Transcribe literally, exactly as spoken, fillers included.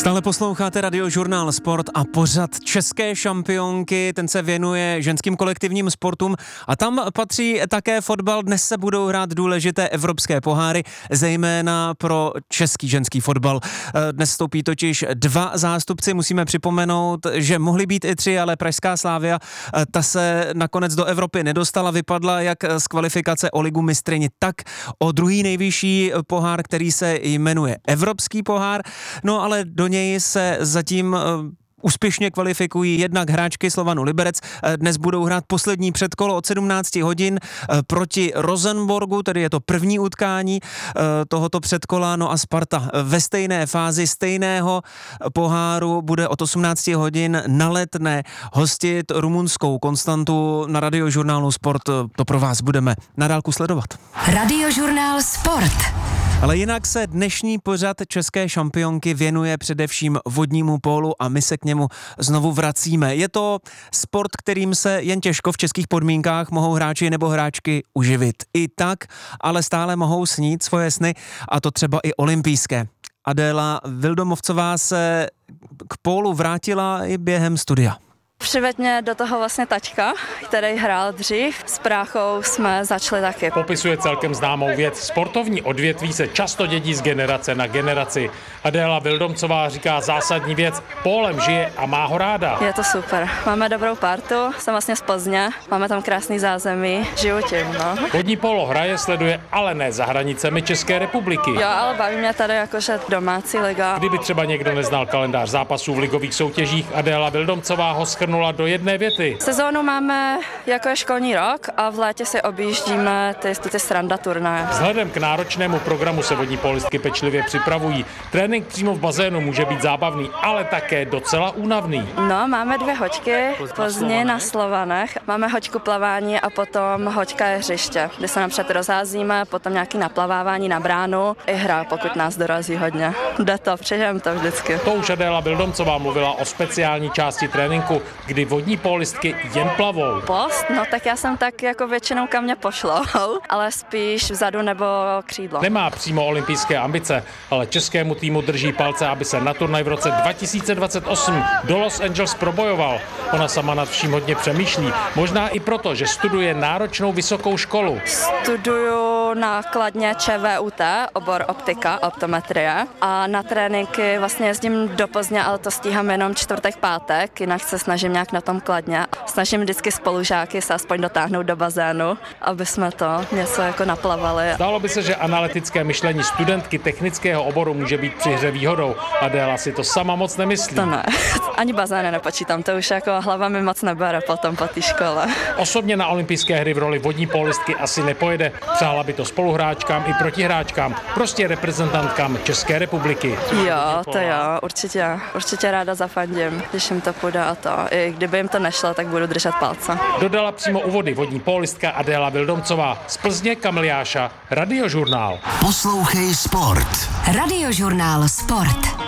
Stále posloucháte Radiožurnál Sport a pořad české šampionky, ten se věnuje ženským kolektivním sportům a tam patří také fotbal. Dnes se budou hrát důležité evropské poháry, zejména pro český ženský fotbal. Dnes stoupí totiž dva zástupci, musíme připomenout, že mohli být i tři, ale pražská Slavia, ta se nakonec do Evropy nedostala, vypadla jak z kvalifikace o ligu mistryň, tak o druhý nejvyšší pohár, který se jmenuje Evropský pohár, no ale do něj se zatím úspěšně kvalifikují jednak hráčky Slovanu Liberec. Dnes budou hrát poslední předkolo od sedmnáct hodin proti Rosenborgu, tedy je to první utkání tohoto předkola, no a Sparta ve stejné fázi stejného poháru bude od osmnáct hodin na Letné hostit rumunskou Konstantu. Na Radiožurnálu Sport to pro vás budeme na dálku sledovat. Radiožurnál Sport. Ale jinak se dnešní pořad české šampionky věnuje především vodnímu pólu a my se k němu znovu vracíme. Je to sport, kterým se jen těžko v českých podmínkách mohou hráči nebo hráčky uživit. I tak, ale stále mohou snít svoje sny, a to třeba i olympijské. Adéla Vildomovcová se k pólu vrátila i během studia. Přivedl mě do toho vlastně taťka, který hrál dřív. S bráchou jsme začali taky. Popisuje celkem známou věc. Sportovní odvětví se často dědí z generace na generaci. Adéla Vildomcová říká zásadní věc. Pólem žije a má ho ráda. Je to super. Máme dobrou partu, jsem vlastně z Plzně, máme tam krásný zázemí, žiju tím, no. Vodní pólo hraje, sleduje, ale ne za hranicemi České republiky. Jo, ale baví mě tady jakože domácí liga. Kdyby třeba někdo neznal kalendář zápasů v ligových soutěžích, Adéla Vildomcová ho shrnula do jedné věty. Sezónu máme jako je školní rok a v létě si objíždíme ty, ty sranda turnaje. Vzhledem k náročnému programu se vodní pólistky pečlivě připravují. Trénink přímo v bazénu může být zábavný, ale také docela únavný. No, máme dvě hoďky, Plzni na Slovanech. Máme hoďku plavání a potom hoďka je hřiště, kde se napřed rozházíme, potom nějaký naplavávání na bránu i hra, pokud nás dorazí hodně. Jde to, přežijeme to vždycky. To už Adéla Vildomcová mluvila o speciální části tréninku, kdy vodní pólistky jen plavou. Post? No tak já jsem tak jako většinou kam mě pošlou, ale spíš vzadu nebo křídlo. Nemá přímo olympijské ambice, ale českému týmu drží palce, aby se na turnaj v roce dva tisíce dvacet osm do Los Angeles probojoval. Ona sama nad vším hodně přemýšlí, možná i proto, že studuje náročnou vysokou školu. Studuju na Kladně ČVUT, obor optika, optometrie, a na tréninky vlastně jezdím do Plzně, ale to stíhám jenom čtvrtek, pátek, jinak se snažím nějak na tom Kladně. Snažím vždycky spolužáky se aspoň dotáhnout do bazénu, aby jsme to něco jako naplavali. Zdálo by se, že analytické myšlení studentky technického oboru může být při hře výhodou. Adéla si to sama moc nemyslí. To ne, ani bazény nepočítám, to už jako hlava mi moc nebere potom po té škole. Osobně na olympijské hry v roli vodní pólistky asi nepojede. Přála by to spoluhráčkám i protihráčkám, prostě reprezentantkám České republiky. Jo, to jo, určitě, určitě ráda zafandím, když jim to půjde a to. I kdyby jim to nešlo, tak budu držet palce. Dodala přímo u vody vodní pólistka Adéla Vildomcová. Z Plzně Kamil Jáša, Radiožurnál. Poslouchej Sport. Radiožurnál Sport.